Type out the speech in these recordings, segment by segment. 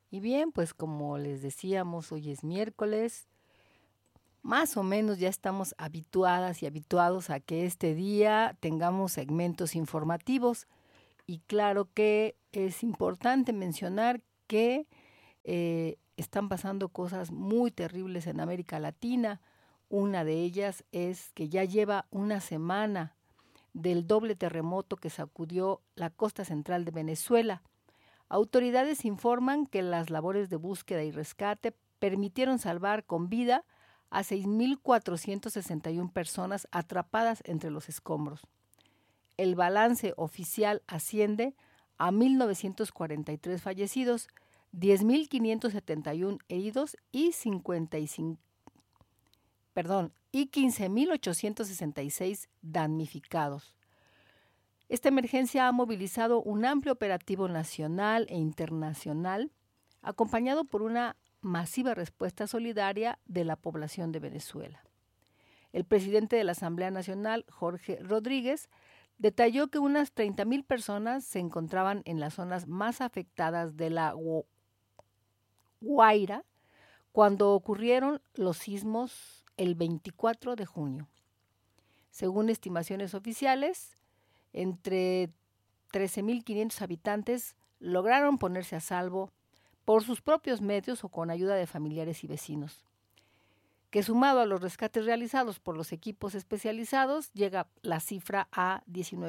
Y bien, pues como les decíamos, hoy es miércoles, más o menos ya estamos habituadas y habituados a que este día tengamos segmentos informativos y claro que es importante mencionar que están pasando cosas muy terribles en América Latina. Una de ellas es que ya lleva una semana del doble terremoto que sacudió la costa central de Venezuela. Autoridades informan que las labores de búsqueda y rescate permitieron salvar con vida a 6.461 personas atrapadas entre los escombros. El balance oficial asciende a 1.943 fallecidos, 10.571 heridos y 15.866 damnificados. Esta emergencia ha movilizado un amplio operativo nacional e internacional, acompañado por una masiva respuesta solidaria de la población de Venezuela. El presidente de la Asamblea Nacional, Jorge Rodríguez, detalló que unas 30.000 personas se encontraban en las zonas más afectadas de la Guaira cuando ocurrieron los sismos el 24 de junio. Según estimaciones oficiales, entre 13.500 habitantes lograron ponerse a salvo por sus propios medios o con ayuda de familiares y vecinos, que sumado a los rescates realizados por los equipos especializados, llega la cifra a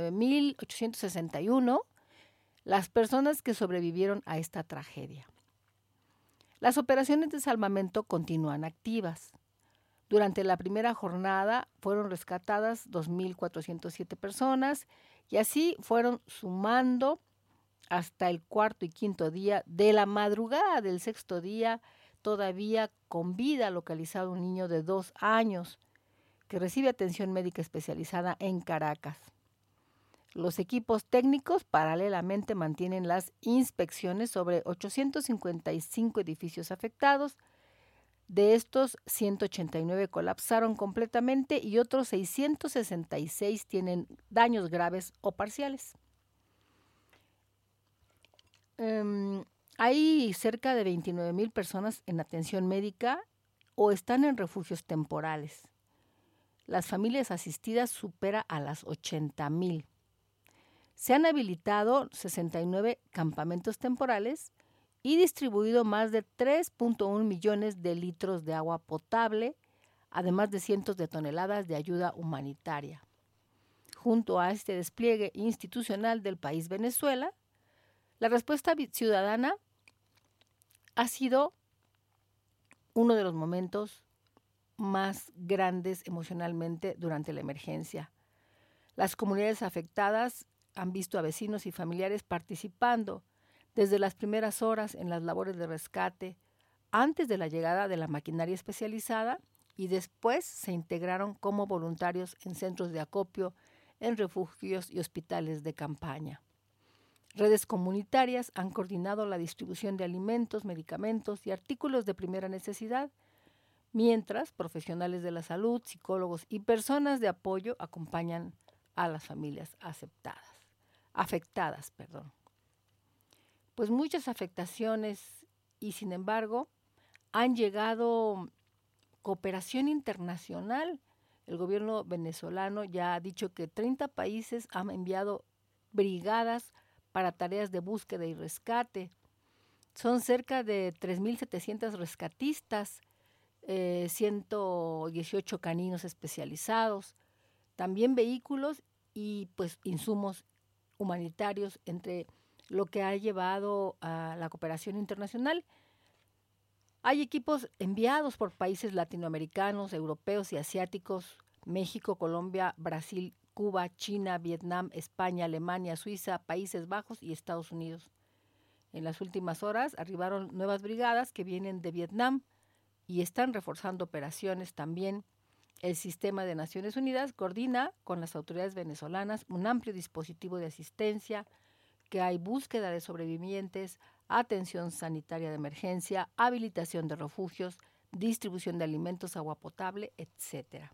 19.861 las personas que sobrevivieron a esta tragedia. Las operaciones de salvamento continúan activas. Durante la primera jornada fueron rescatadas 2.407 personas y así fueron sumando hasta el cuarto y quinto día. De la madrugada del sexto día, todavía con vida, localizado un niño de 2 años que recibe atención médica especializada en Caracas. Los equipos técnicos paralelamente mantienen las inspecciones sobre 855 edificios afectados. De estos, 189 colapsaron completamente y otros 666 tienen daños graves o parciales. Hay cerca de 29,000 personas en atención médica o están en refugios temporales. Las familias asistidas supera a las 80,000. Se han habilitado 69 campamentos temporales y distribuido más de 3.1 millones de litros de agua potable, además de cientos de toneladas de ayuda humanitaria. Junto a este despliegue institucional del país Venezuela, la respuesta ciudadana ha sido uno de los momentos más grandes emocionalmente durante la emergencia. Las comunidades afectadas han visto a vecinos y familiares participando desde las primeras horas en las labores de rescate, antes de la llegada de la maquinaria especializada, y después se integraron como voluntarios en centros de acopio, en refugios y hospitales de campaña. Redes comunitarias han coordinado la distribución de alimentos, medicamentos y artículos de primera necesidad, mientras profesionales de la salud, psicólogos y personas de apoyo acompañan a las familias afectadas. Pues muchas afectaciones y sin embargo han llegado cooperación internacional. El gobierno venezolano ya ha dicho que 30 países han enviado brigadas para tareas de búsqueda y rescate. Son cerca de 3.700 rescatistas, 118 caninos especializados, también vehículos y pues insumos humanitarios, entre lo que ha llevado a la cooperación internacional. Hay equipos enviados por países latinoamericanos, europeos y asiáticos: México, Colombia, Brasil, Cuba, China, Vietnam, España, Alemania, Suiza, Países Bajos y Estados Unidos. En las últimas horas arribaron nuevas brigadas que vienen de Vietnam y están reforzando operaciones también. El sistema de Naciones Unidas coordina con las autoridades venezolanas un amplio dispositivo de asistencia, que hay búsqueda de sobrevivientes, atención sanitaria de emergencia, habilitación de refugios, distribución de alimentos, agua potable, etc.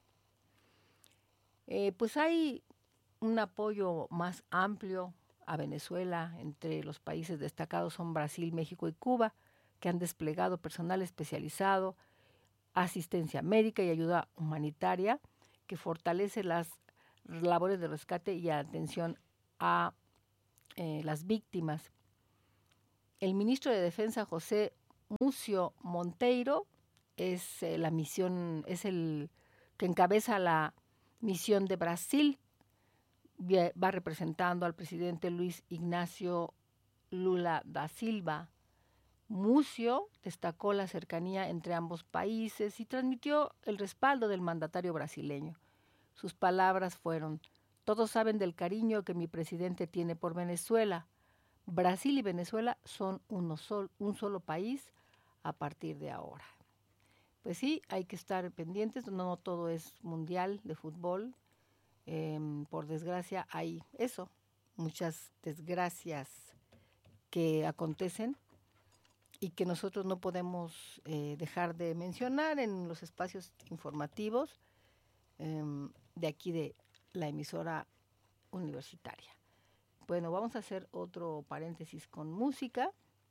Pues hay un apoyo más amplio a Venezuela. Entre los países destacados son Brasil, México y Cuba, que han desplegado personal especializado, asistencia médica y ayuda humanitaria, que fortalece las labores de rescate y atención a las víctimas. El ministro de Defensa, José Múcio Monteiro, es el que encabeza la misión de Brasil. Va representando al presidente Luis Ignacio Lula da Silva. Múcio destacó la cercanía entre ambos países y transmitió el respaldo del mandatario brasileño. Sus palabras fueron: todos saben del cariño que mi presidente tiene por Venezuela. Brasil y Venezuela son un solo país a partir de ahora. Pues sí, hay que estar pendientes, no todo es mundial de fútbol. Por desgracia hay muchas desgracias que acontecen y que nosotros no podemos dejar de mencionar en los espacios informativos de aquí de la emisora universitaria. Bueno, vamos a hacer otro paréntesis con música.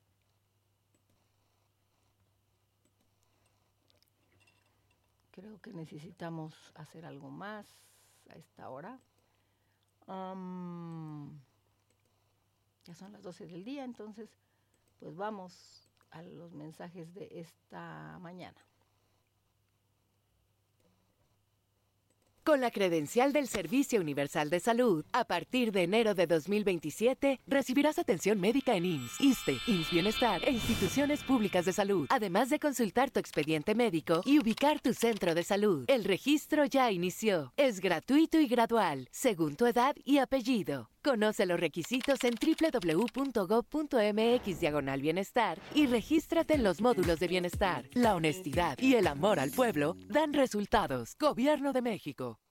Creo que necesitamos hacer algo más a esta hora. Ya son las 12 del día, entonces pues vamos a los mensajes de esta mañana. Con la credencial del Servicio Universal de Salud, a partir de enero de 2027, recibirás atención médica en IMSS, ISSSTE, IMSS Bienestar e instituciones públicas de salud, además de consultar tu expediente médico y ubicar tu centro de salud. El registro ya inició. Es gratuito y gradual, según tu edad y apellido. Conoce los requisitos en www.gov.mx/bienestar y regístrate en los módulos de bienestar. La honestidad y el amor al pueblo dan resultados. Gobierno de México.